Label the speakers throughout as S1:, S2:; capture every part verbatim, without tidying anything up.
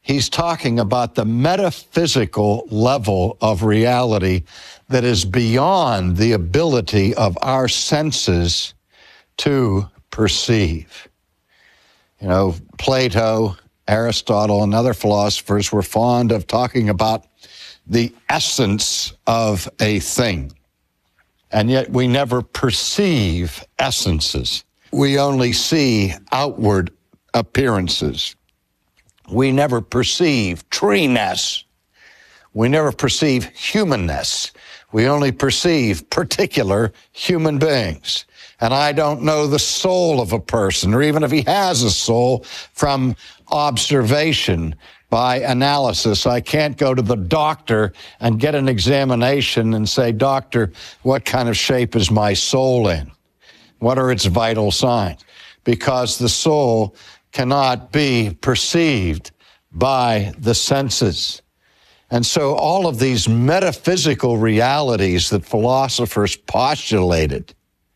S1: he's talking about the metaphysical level of reality that is beyond the ability of our senses to perceive. You know, Plato, Aristotle, and other philosophers were fond of talking about the essence of a thing. And yet we never perceive essences. We only see outward appearances. We never perceive treeness. We never perceive humanness. We only perceive particular human beings. And I don't know the soul of a person, or even if he has a soul, from observation by analysis. I can't go to the doctor and get an examination and say, "Doctor, what kind of shape is my soul in? What are its vital signs?" Because the soul cannot be perceived by the senses. And so all of these metaphysical realities that philosophers postulated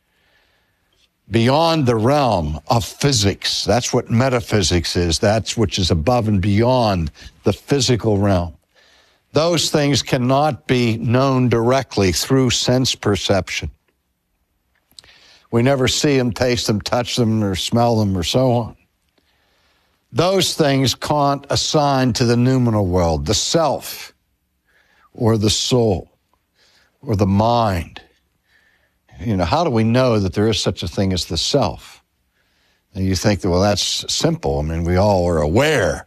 S1: beyond the realm of physics, that's what metaphysics is, that's which is above and beyond the physical realm. Those things cannot be known directly through sense perception. We never see them, taste them, touch them, or smell them, or so on. Those things Kant assigned to the noumenal world, the self, or the soul, or the mind. You know, how do we know that there is such a thing as the self? And you think that, well, that's simple. I mean, we all are aware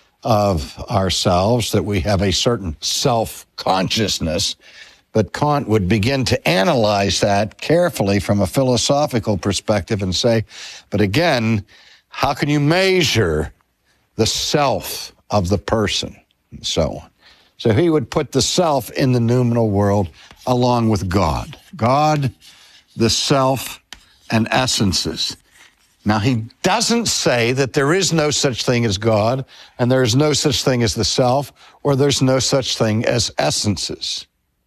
S1: of ourselves, that we have a certain self-consciousness. But Kant would begin to analyze that carefully from a philosophical perspective and say, but again, how can you measure the self of the person, and so on? So he would put the self in the noumenal world along with God. God, the self, and essences. Now, he doesn't say that there is no such thing as God, and there is no such thing as the self, or there's no such thing as essences.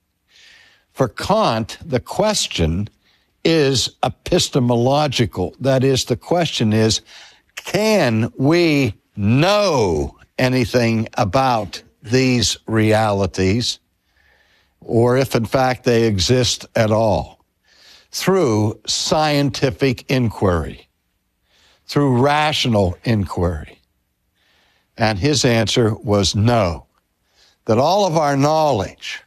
S1: For Kant, the question is epistemological. That is, the question is, can we know anything about these realities, or if in fact they exist at all, through scientific inquiry, through rational inquiry? And his answer was no, that all of our knowledge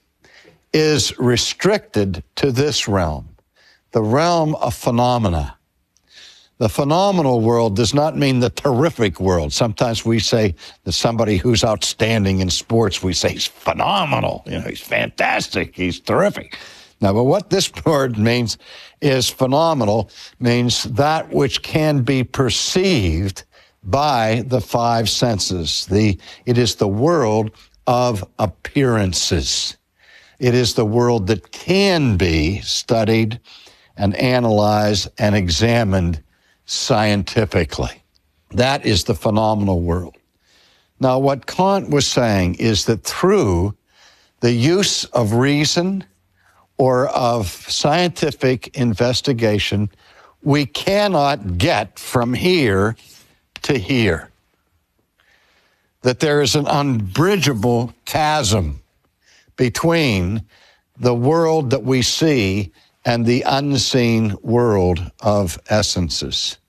S1: is restricted to this realm, the realm of phenomena. The phenomenal world does not mean the terrific world. Sometimes we say that somebody who's outstanding in sports, we say he's phenomenal. You know, he's fantastic. He's terrific. Now, but what this word means is phenomenal, means that which can be perceived by the five senses. The, it is the world of appearances. It is the world that can be studied and analyzed and examined scientifically. That is the phenomenal world. Now, what Kant was saying is that through the use of reason or of scientific investigation, we cannot get from here to here. That there is an unbridgeable chasm between the world that we see and the unseen world of essences.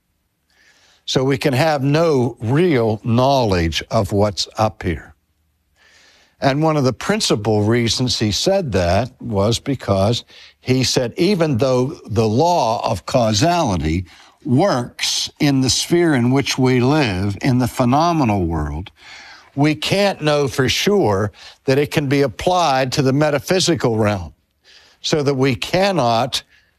S1: So we can have no real knowledge of what's up here. And one of the principal reasons he said that was because he said, even though the law of causality works in the sphere in which we live, in the phenomenal world, we can't know for sure that it can be applied to the metaphysical realm, so that we cannot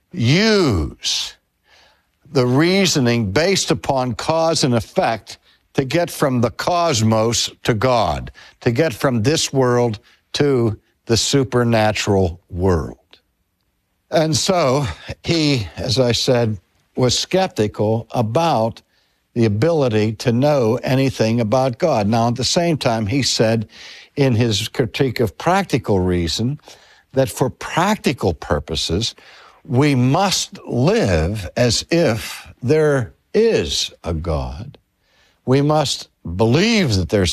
S1: use the reasoning based upon cause and effect to get from the cosmos to God, to get from this world to the supernatural world. And so he, as I said, was skeptical about the ability to know anything about God. Now, at the same time, he said in his critique of practical reason that for practical purposes, we must live as if there is a God. We must believe that there's